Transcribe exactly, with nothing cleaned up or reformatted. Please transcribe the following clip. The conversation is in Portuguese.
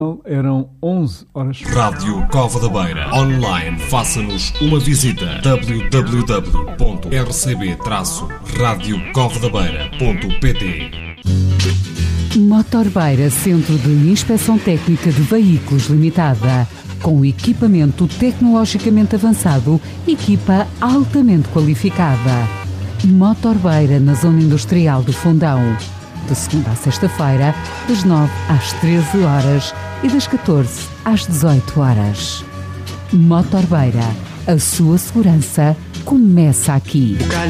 Eram onze horas. Rádio Cova da Beira. Online. Faça-nos uma visita. w w w ponto r c b traço radio cova da beira ponto p t. Motor Beira, Centro de Inspeção Técnica de Veículos Limitada. Com equipamento tecnologicamente avançado, equipa altamente qualificada. Motor Beira, na Zona Industrial do Fundão. De segunda a sexta-feira, das nove às treze horas e das catorze às dezoito horas. Motor Beira, a sua segurança começa aqui.